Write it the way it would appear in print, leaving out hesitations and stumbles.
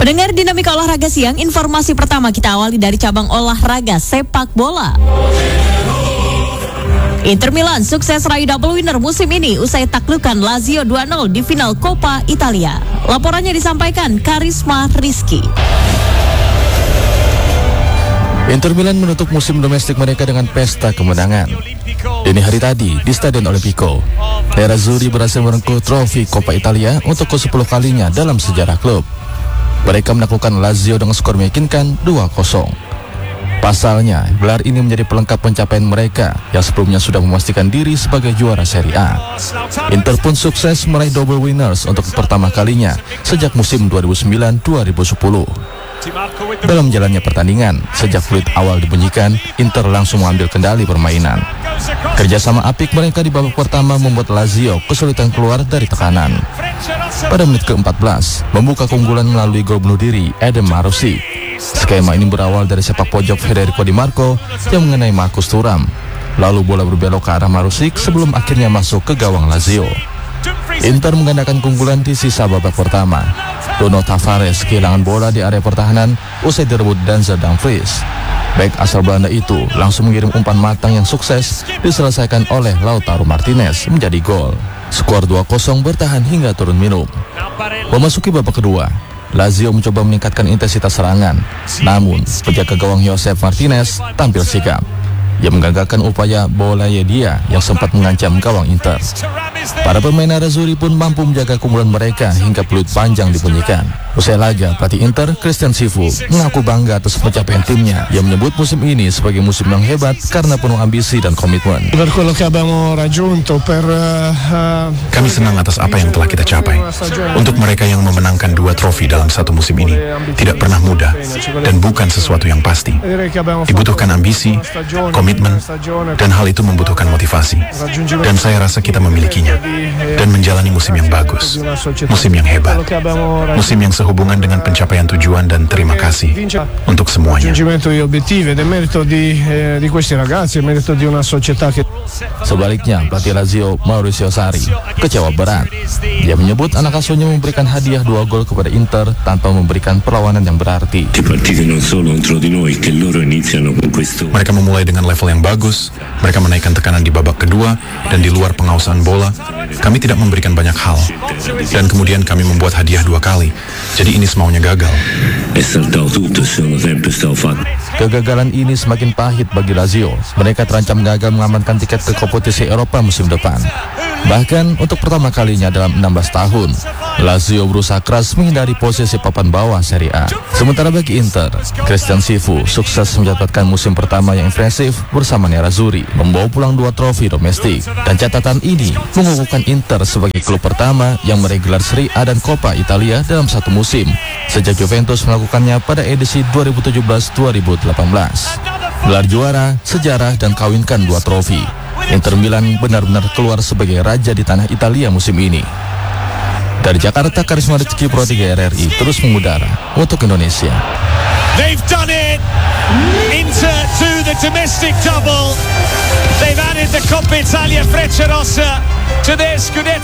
Pendengar Dinamika Olahraga Siang, informasi pertama kita awali dari cabang olahraga sepak bola. Inter Milan sukses raih double winner musim ini usai taklukan Lazio 2-0 di final Coppa Italia. Laporannya disampaikan Karisma Rizky. Inter Milan menutup musim domestik mereka dengan pesta kemenangan. Dini hari tadi di Stadion Olimpico, Nerazzurri berhasil merengkuh trofi Coppa Italia untuk ke-10 kalinya dalam sejarah klub. Mereka menaklukkan Lazio dengan skor meyakinkan 2-0. Pasalnya, gelar ini menjadi pelengkap pencapaian mereka yang sebelumnya sudah memastikan diri sebagai juara Serie A. Inter pun sukses meraih double winners untuk pertama kalinya sejak musim 2009-2010. Dalam jalannya pertandingan, sejak fluid awal dibunyikan, Inter langsung mengambil kendali permainan. Kerjasama apik mereka di babak pertama membuat Lazio kesulitan keluar dari tekanan. Pada menit ke-14, membuka keunggulan melalui gol bunuh diri Edem Marusic. Skema ini berawal dari sepak pojok Federico Di Marco yang mengenai Marcus Thuram. Lalu bola berbelok ke arah Marusic sebelum akhirnya masuk ke gawang Lazio. Inter menggandakan keunggulan di sisa babak pertama. Bruno Tavares kehilangan bola di area pertahanan usai direbut Denzel Dumfries. Bek asal Belanda itu langsung mengirim umpan matang yang sukses diselesaikan oleh Lautaro Martinez menjadi gol. Skor 2-0 bertahan hingga turun minum. Memasuki babak kedua, Lazio mencoba meningkatkan intensitas serangan. Namun, penjaga gawang Josep Martinez tampil sigap. Ia menggagalkan upaya bola Yedia yang sempat mengancam gawang Inter. Para pemain Nerazzurri pun mampu menjaga keunggulan mereka hingga peluit panjang dibunyikan. Usai laga, pelatih Inter, Christian Sifu, mengaku bangga atas pencapaian timnya yang menyebut musim ini sebagai musim yang hebat karena penuh ambisi dan komitmen. Kami senang atas apa yang telah kita capai. Untuk mereka yang memenangkan 2 trofi dalam satu musim ini, tidak pernah mudah dan bukan sesuatu yang pasti. Dibutuhkan ambisi, komitmen, dan hal itu membutuhkan motivasi. Dan saya rasa kita memilikinya dan menjalani musim yang bagus, musim yang hebat, musim yang sehubungan dengan pencapaian tujuan dan terima kasih untuk semuanya. Sebaliknya, pelatih Lazio Maurizio Sarri kecewa berat. Dia menyebut anak asuhnya memberikan hadiah 2 gol kepada Inter tanpa memberikan perlawanan yang berarti. Mereka memulai dengan level yang bagus, mereka menaikkan tekanan di babak kedua, dan di luar penguasaan bola, kami tidak memberikan banyak hal. Dan kemudian kami membuat hadiah 2 kali, jadi ini semaunya gagal. Kegagalan ini semakin pahit bagi Lazio. Mereka terancam gagal mengamankan tiket ke kompetisi Eropa musim depan. Bahkan untuk pertama kalinya dalam 16 tahun, Lazio berusaha keras menghindari posisi papan bawah Serie A. Sementara bagi Inter, Christian Sifu sukses mencatatkan musim pertama yang impresif bersama Nerazzurri, membawa pulang 2 trofi domestik. Dan catatan ini mengukuhkan Inter sebagai klub pertama yang meraih gelar Serie A dan Coppa Italia dalam satu musim, sejak Juventus melakukannya pada edisi 2017-2018. Gelar juara, sejarah, dan kawinkan 2 trofi. Inter Milan benar-benar keluar sebagai raja di tanah Italia musim ini. Dari Jakarta, Karisma Rizky, Pro 3 RRI terus mengudara untuk Indonesia. They've done it. Inter to the domestic double. They've added the Coppa Italia Frecciarossa to their Scudetto.